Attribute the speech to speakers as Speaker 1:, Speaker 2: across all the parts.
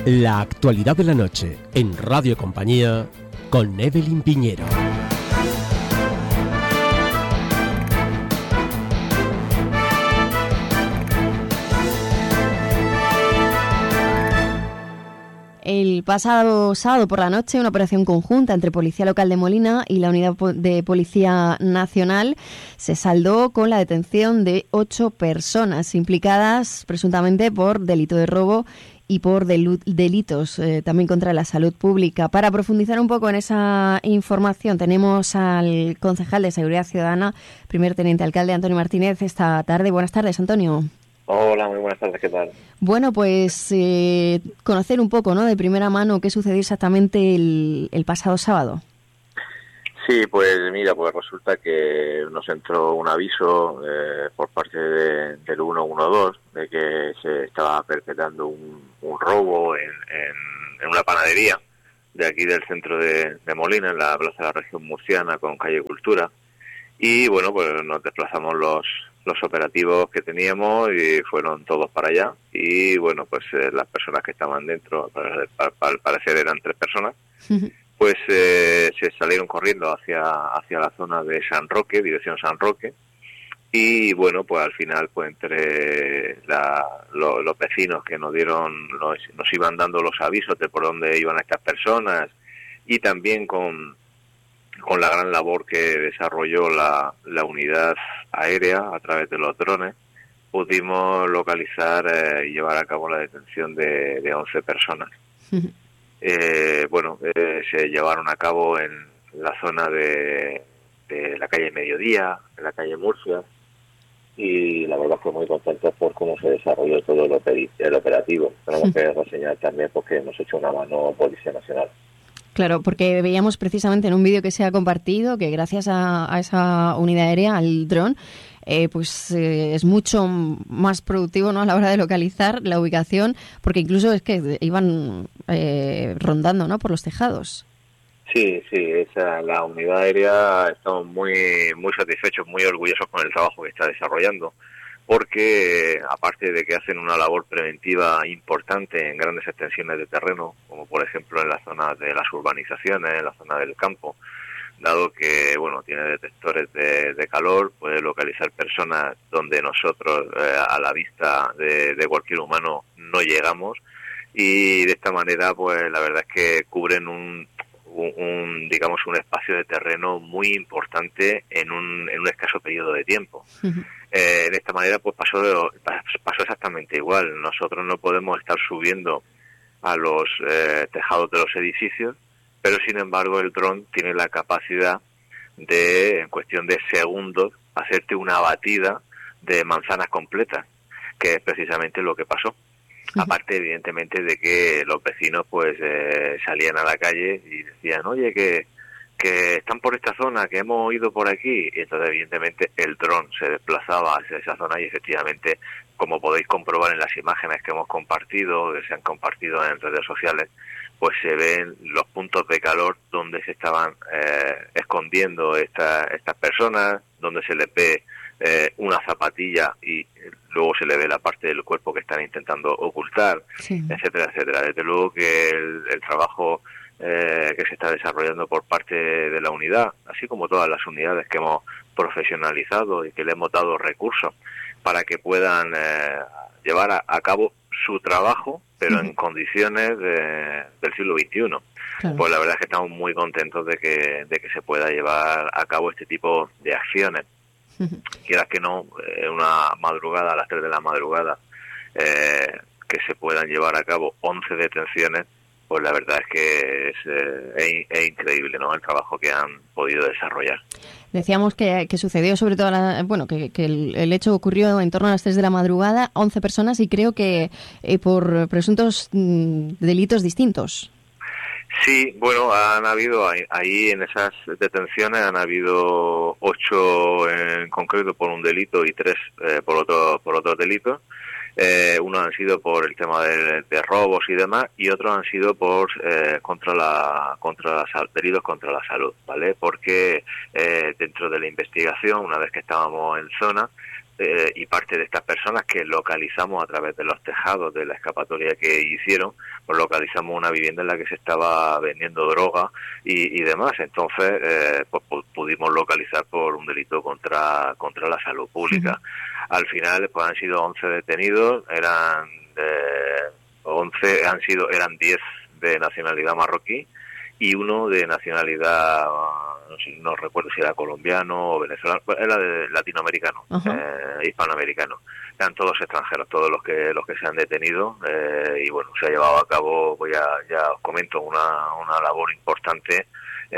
Speaker 1: La actualidad de la noche en Radio Compañía con Evelyn Piñero.
Speaker 2: El pasado sábado por la noche, una operación conjunta entre Policía Local de Molina y la Unidad de Policía Nacional se saldó con la detención de 8 personas implicadas presuntamente por delito de robo y por delitos también contra la salud pública. Para profundizar un poco en esa información, tenemos al concejal de Seguridad Ciudadana, primer teniente alcalde Antonio Martínez, esta tarde. Buenas tardes, Antonio.
Speaker 3: Hola, muy buenas tardes, ¿qué tal?
Speaker 2: Bueno, pues conocer un poco, ¿no?, de primera mano qué sucedió exactamente el pasado sábado.
Speaker 3: Sí, pues mira, pues resulta que nos entró un aviso por parte del 112 de que se estaba perpetrando un robo en una panadería de aquí del centro de Molina, en la plaza de la región murciana con calle Cultura. Y bueno, pues nos desplazamos los operativos que teníamos y fueron todos para allá. Y bueno, pues las personas que estaban dentro, al parecer eran 3 personas, pues se salieron corriendo hacia la zona de San Roque, dirección San Roque. Y bueno, pues al final, pues entre los vecinos que nos iban dando los avisos de por dónde iban estas personas, y también con la gran labor que desarrolló la unidad aérea a través de los drones, pudimos localizar y llevar a cabo la detención de 11 personas. Se llevaron a cabo en la zona de la calle Mediodía, en la calle Murcia, y la verdad fue muy contento por cómo se desarrolló todo el operativo. Tenemos que reseñar también porque hemos hecho una mano Policía Nacional.
Speaker 2: Claro, porque veíamos precisamente en un vídeo que se ha compartido que gracias a esa unidad aérea, al dron, es mucho más productivo, ¿no?, a la hora de localizar la ubicación, porque incluso es que iban rondando, ¿no?, por los tejados.
Speaker 3: Sí, la unidad aérea, estamos muy satisfechos, muy orgullosos con el trabajo que está desarrollando, porque aparte de que hacen una labor preventiva importante en grandes extensiones de terreno, como por ejemplo en la zona de las urbanizaciones, en la zona del campo, dado que bueno, tiene detectores de calor, puede localizar personas donde nosotros a la vista de cualquier humano no llegamos, y de esta manera pues la verdad es que cubren un espacio de terreno muy importante en un escaso periodo de tiempo. De esta manera pues pasó exactamente igual. Nosotros no podemos estar subiendo a los tejados de los edificios, pero sin embargo el dron tiene la capacidad de, en cuestión de segundos, hacerte una batida de manzanas completas, que es precisamente lo que pasó. Aparte, evidentemente, de que los vecinos pues salían a la calle y decían, oye, que están por esta zona, que hemos ido por aquí, y entonces evidentemente el dron se desplazaba hacia esa zona y efectivamente, como podéis comprobar en las imágenes que hemos compartido, que se han compartido en redes sociales, pues se ven los puntos de calor donde se estaban escondiendo estas personas, donde se les ve una zapatilla y luego se le ve la parte del cuerpo que están intentando ocultar, etcétera, etcétera. Desde luego que el trabajo que se está desarrollando por parte de la unidad, así como todas las unidades que hemos profesionalizado y que le hemos dado recursos para que puedan llevar a cabo su trabajo, pero en condiciones del siglo XXI. Claro. Pues la verdad es que estamos muy contentos de que se pueda llevar a cabo este tipo de acciones. Quieras que no, una madrugada, a las 3 de la madrugada, que se puedan llevar a cabo 11 detenciones, pues la verdad es que es increíble, ¿no?, el trabajo que han podido desarrollar.
Speaker 2: Decíamos que sucedió sobre todo, que el hecho ocurrió en torno a las 3 de la madrugada, 11 personas, y creo que por presuntos delitos distintos.
Speaker 3: Sí, bueno, han habido ahí en esas detenciones han habido 8 en concreto por un delito y 3 por otros delitos. Unos han sido por el tema de robos y demás, y otros han sido por delitos contra la salud, ¿vale? Porque dentro de la investigación, una vez que estábamos en zona, y parte de estas personas que localizamos a través de los tejados de la escapatoria que hicieron, pues localizamos una vivienda en la que se estaba vendiendo droga y demás. Entonces, pues pudimos localizar por un delito contra la salud pública. Al final, pues han sido 11 detenidos, eran 10 de nacionalidad marroquí y uno de nacionalidad, no recuerdo si era colombiano o venezolano, era de latinoamericano, hispanoamericano. Eran todos extranjeros, todos los que se han detenido, y bueno, se ha llevado a cabo, pues ya os comento, una labor importante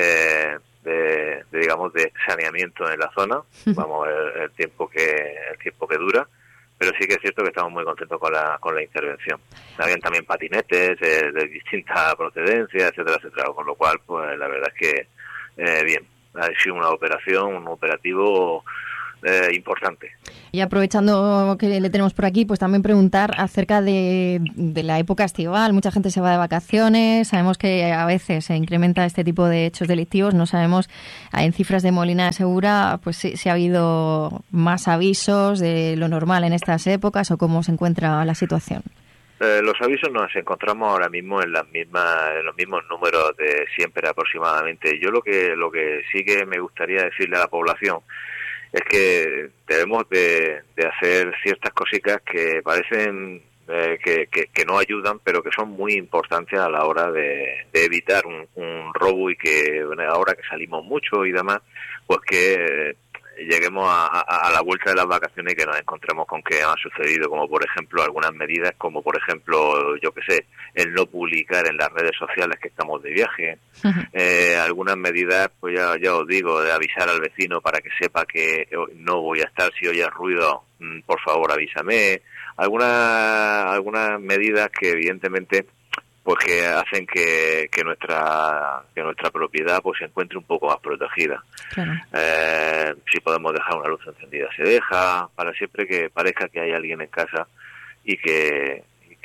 Speaker 3: de saneamiento en la zona. Vamos, el tiempo que dura. Pero sí que es cierto que estamos muy contentos con la intervención. Habían también patinetes de distinta procedencia, etcétera, etcétera. Con lo cual, pues la verdad es que bien, ha sido un operativo importante.
Speaker 2: Y aprovechando que le tenemos por aquí, pues también preguntar acerca de la época estival. Mucha gente se va de vacaciones, sabemos que a veces se incrementa este tipo de hechos delictivos, no sabemos en cifras de Molina de Segura pues si ha habido más avisos de lo normal en estas épocas o cómo se encuentra la situación.
Speaker 3: Los avisos nos encontramos ahora mismo en los mismos números de siempre aproximadamente. Yo lo que sí que me gustaría decirle a la población es que debemos de hacer ciertas cositas que parecen que no ayudan, pero que son muy importantes a la hora de evitar un robo y que ahora que salimos mucho y demás, pues que lleguemos a la vuelta de las vacaciones y que nos encontremos con que han sucedido, como por ejemplo algunas medidas, como por ejemplo, yo que sé, el no publicar en las redes sociales que estamos de viaje, algunas medidas, pues ya os digo, de avisar al vecino para que sepa que no voy a estar, si oyes ruido, por favor avísame, algunas medidas que evidentemente pues que hacen que nuestra propiedad pues se encuentre un poco más protegida. Claro. Si podemos dejar una luz encendida se deja, para siempre que parezca que hay alguien en casa y que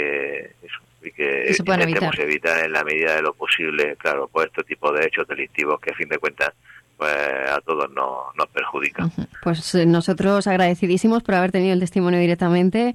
Speaker 3: intentemos evitar en la medida de lo posible, claro, pues este tipo de hechos delictivos que a fin de cuentas pues a todos nos perjudica.
Speaker 2: Pues nosotros agradecidísimos por haber tenido el testimonio directamente.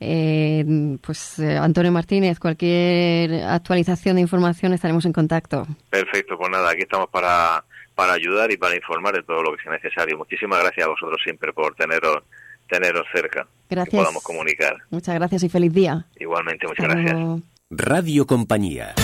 Speaker 2: Antonio Martínez, cualquier actualización de información estaremos en contacto.
Speaker 3: Perfecto, pues nada, aquí estamos para ayudar y para informar de todo lo que sea necesario. Muchísimas gracias a vosotros siempre por teneros cerca.
Speaker 2: Gracias.
Speaker 3: Que podamos comunicar.
Speaker 2: Muchas gracias y feliz día.
Speaker 3: Igualmente, muchas gracias.
Speaker 1: Radio Compañía.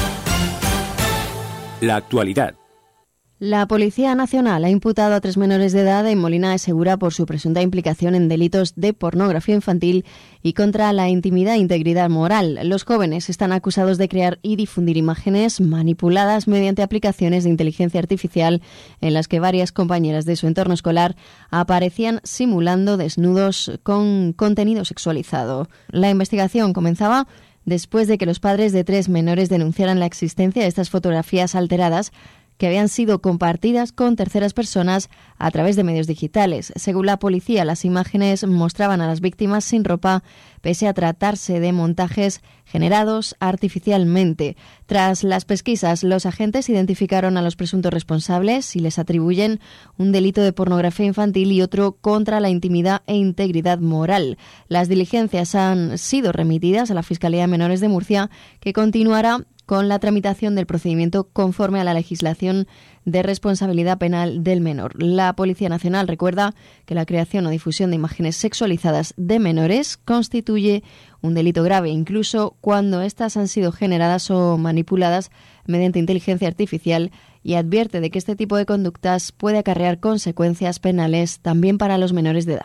Speaker 1: La actualidad.
Speaker 2: La Policía Nacional ha imputado a 3 menores de edad en Molina de Segura por su presunta implicación en delitos de pornografía infantil y contra la intimidad e integridad moral. Los jóvenes están acusados de crear y difundir imágenes manipuladas mediante aplicaciones de inteligencia artificial en las que varias compañeras de su entorno escolar aparecían simulando desnudos con contenido sexualizado. La investigación comenzaba después de que los padres de 3 menores denunciaran la existencia de estas fotografías alteradas que habían sido compartidas con terceras personas a través de medios digitales. Según la policía, las imágenes mostraban a las víctimas sin ropa, pese a tratarse de montajes generados artificialmente. Tras las pesquisas, los agentes identificaron a los presuntos responsables y les atribuyen un delito de pornografía infantil y otro contra la intimidad e integridad moral. Las diligencias han sido remitidas a la Fiscalía de Menores de Murcia, que continuará con la tramitación del procedimiento conforme a la legislación de responsabilidad penal del menor. La Policía Nacional recuerda que la creación o difusión de imágenes sexualizadas de menores constituye un delito grave, incluso cuando éstas han sido generadas o manipuladas mediante inteligencia artificial, y advierte de que este tipo de conductas puede acarrear consecuencias penales también para los menores de edad.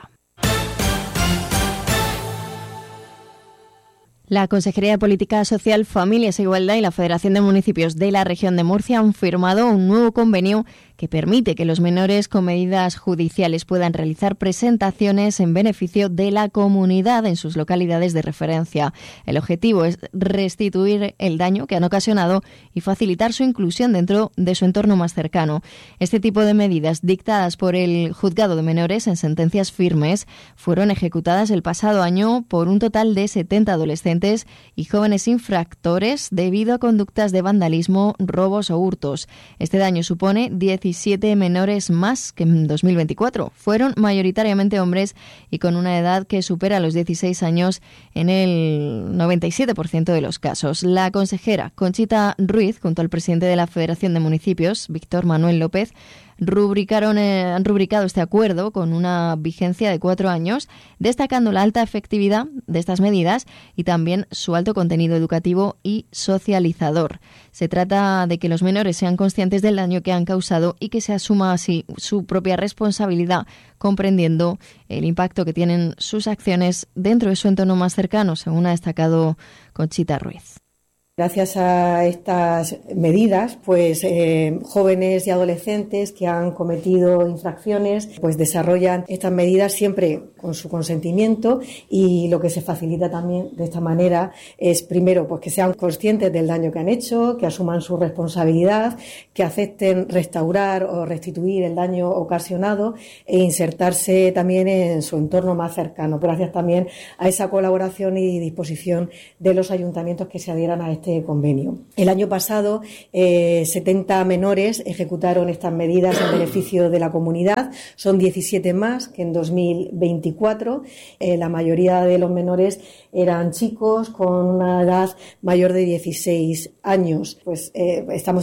Speaker 2: La Consejería de Política Social, Familias e Igualdad y la Federación de Municipios de la Región de Murcia han firmado un nuevo convenio que permite que los menores con medidas judiciales puedan realizar presentaciones en beneficio de la comunidad en sus localidades de referencia. El objetivo es restituir el daño que han ocasionado y facilitar su inclusión dentro de su entorno más cercano. Este tipo de medidas dictadas por el Juzgado de Menores en sentencias firmes fueron ejecutadas el pasado año por un total de 70 adolescentes adolescentes y jóvenes infractores debido a conductas de vandalismo, robos o hurtos. Este daño supone 17 menores más que en 2024. Fueron mayoritariamente hombres y con una edad que supera los 16 años en el 97% de los casos. La consejera Conchita Ruiz, junto al presidente de la Federación de Municipios, Víctor Manuel López, han rubricado este acuerdo con una vigencia de 4 años, destacando la alta efectividad de estas medidas y también su alto contenido educativo y socializador. Se trata de que los menores sean conscientes del daño que han causado y que se asuma así su propia responsabilidad, comprendiendo el impacto que tienen sus acciones dentro de su entorno más cercano, según ha destacado Conchita Ruiz.
Speaker 4: Gracias a estas medidas, pues jóvenes y adolescentes que han cometido infracciones, pues desarrollan estas medidas siempre con su consentimiento, y lo que se facilita también de esta manera es, primero, pues que sean conscientes del daño que han hecho, que asuman su responsabilidad, que acepten restaurar o restituir el daño ocasionado e insertarse también en su entorno más cercano, gracias también a esa colaboración y disposición de los ayuntamientos que se adhieran a este convenio. El año pasado 70 menores ejecutaron estas medidas en beneficio de la comunidad, son 17 más que en 2024. La mayoría de los menores eran chicos con una edad mayor de 16 años. Pues estamos